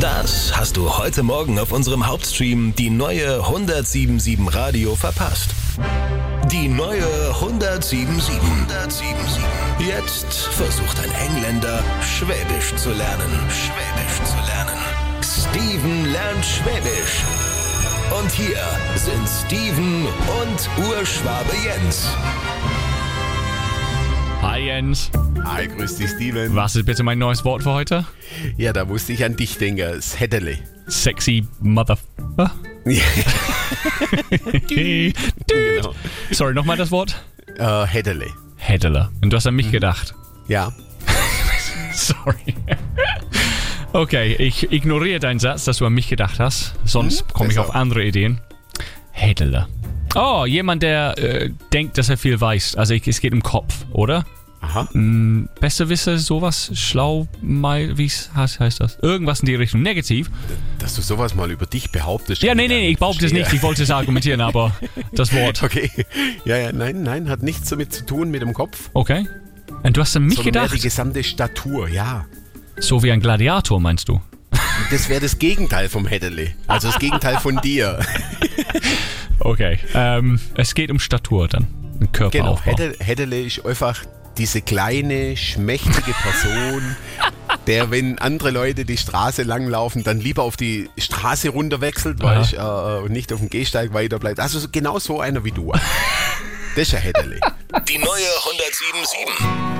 Das hast du heute Morgen auf unserem Hauptstream die neue 1077 Radio verpasst. Die neue 1077. Jetzt versucht ein Engländer, Schwäbisch zu lernen. Steven lernt Schwäbisch. Und hier sind Steven und Urschwabe Jens. Hi Jens. Hi, grüß dich, Steven. Was ist bitte mein neues Wort für heute? Ja, da musste ich an dich denken. Das Hättele. Sexy Mother... Genau. Sorry, nochmal das Wort? Hättele. Hättele. Und du hast an mich gedacht. Ja. Sorry. Okay, ich ignoriere deinen Satz, dass du an mich gedacht hast. Sonst komme ich auf andere Ideen. Hättele. Oh, jemand, der denkt, dass er viel weiß. Also es geht um Kopf, oder? Aha. Besserwisser, sowas, schlau, wie heißt das? Irgendwas in die Richtung. Negativ. Dass du sowas mal über dich behauptest. Ja, nee, ich behaupte es nicht. Ich wollte es argumentieren, aber das Wort. Okay. Ja, nein, hat nichts damit zu tun mit dem Kopf. Okay. Und du hast an mich sondern gedacht? mehr die gesamte Statur, ja. So wie ein Gladiator, meinst du? Das wäre das Gegenteil vom Hättele. Also das Gegenteil von dir. Okay. Es geht um Statur dann. Körperaufbau. Genau, Hättele ist einfach diese kleine, schmächtige Person, der, wenn andere Leute die Straße langlaufen, dann lieber auf die Straße runterwechselt, und nicht auf dem Gehsteig weiter bleibt. Also genau so einer wie du. Das ist ein Hättele. Die neue 1077.